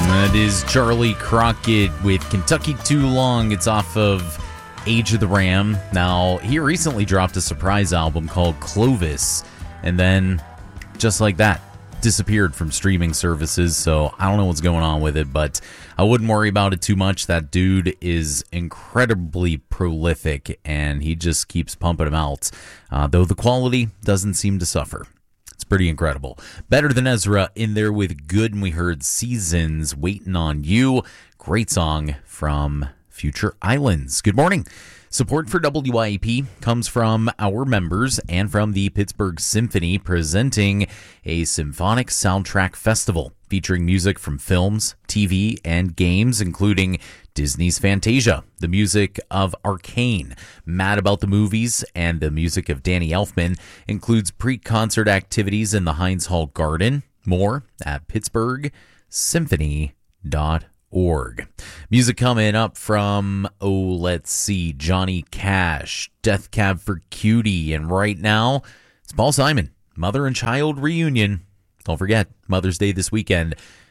That is Charlie Crockett with Kentucky Too Long. It's off of Age of the Ram. Now, he recently dropped a surprise album called Clovis, and then, just like that, disappeared from streaming services, so I don't know what's going on with it, but I wouldn't worry about it too much. That dude is incredibly prolific, and he just keeps pumping them out, though the quality doesn't seem to suffer. It's pretty incredible. Better Than Ezra in there with Good, and we heard Seasons, Waiting on You. Great song from Future Islands. Good morning. Support for WIEP comes from our members and from the Pittsburgh Symphony, presenting a symphonic soundtrack festival featuring music from films, TV, and games, including Disney's Fantasia, the music of Arcane, Mad About the Movies, and the music of Danny Elfman. Includes pre-concert activities in the Heinz Hall Garden. More at pittsburghsymphony.org. Music coming up from, let's see, Johnny Cash, Death Cab for Cutie, and right now, it's Paul Simon, Mother and Child Reunion. Don't forget, Mother's Day this weekend.